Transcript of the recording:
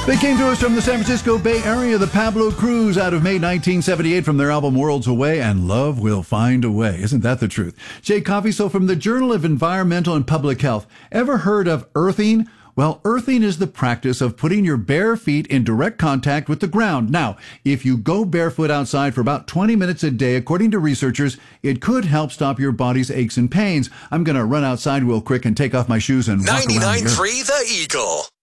They came to us from the San Francisco Bay Area, the Pablo Cruz out of May 1978 from their album Worlds Away and Love Will Find a Way. Isn't that the truth? Jay Coffeyso from the Journal of Environmental and Public Health. Ever heard of earthing? Well, earthing is the practice of putting your bare feet in direct contact with the ground. Now, if you go barefoot outside for about 20 minutes a day, according to researchers, it could help stop your body's aches and pains. I'm going to run outside real quick and take off my shoes and walk around here. 99.3 The Eagle.